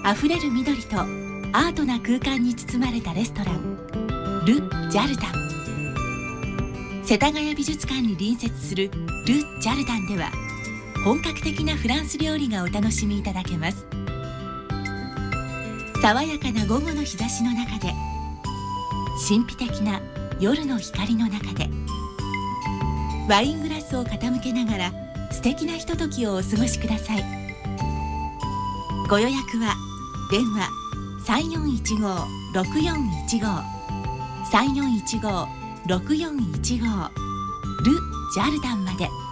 あふれる緑とアートな空間に包まれたレストランル・ジャルダン。世田谷美術館に隣接するル・ジャルダンでは本格的なフランス料理がお楽しみいただけます。爽やかな午後の日差しの中で、神秘的な夜の光の中で、ワイングラスを傾けながら素敵なひとときをお過ごしください。ご予約は電話3415-6415 3415-6415ル・ジャルダンまで。